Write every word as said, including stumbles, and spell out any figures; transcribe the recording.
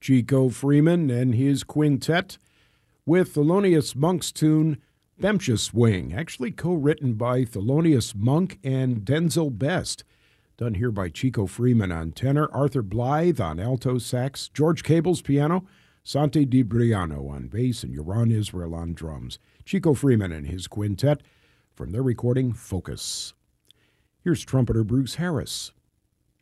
Chico Freeman and his quintet with Thelonious Monk's tune, Bemsha Swing, actually co-written by Thelonious Monk and Denzel Best. Done here by Chico Freeman on tenor, Arthur Blythe on alto sax, George Cable's piano, Santi DiBriano on bass, and Yaron Israel on drums. Chico Freeman and his quintet from their recording, Focus. Here's trumpeter Bruce Harris.